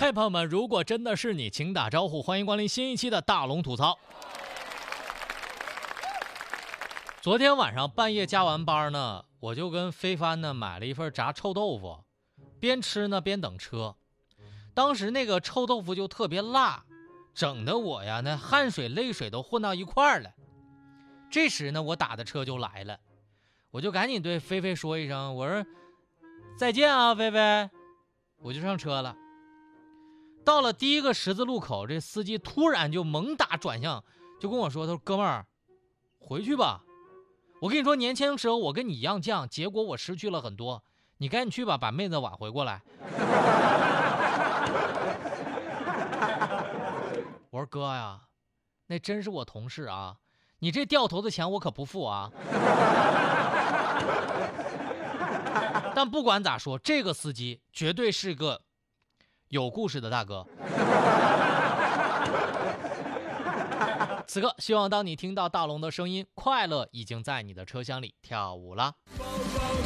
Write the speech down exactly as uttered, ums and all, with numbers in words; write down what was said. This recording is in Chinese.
嘿，朋友们，如果真的是你，请打招呼，欢迎光临新一期的大龙吐槽。昨天晚上半夜加完班呢，我就跟飞帆呢买了一份炸臭豆腐，边吃呢边等车。当时那个臭豆腐就特别辣，整得我呀那汗水泪水都混到一块儿了。这时呢，我打的车就来了，我就赶紧对菲菲说一声，我说再见啊，菲菲，我就上车了。到了第一个十字路口，这司机突然就猛打转向，就跟我说，他说哥们儿回去吧，我跟你说年轻时候我跟你一样犟，结果我失去了很多，你赶紧去吧，把妹子挽回过来。我说哥呀，那真是我同事啊，你这掉头的钱我可不付啊。但不管咋说，这个司机绝对是个有故事的大哥。此刻希望当你听到大龙的声音，快乐已经在你的车厢里跳舞了。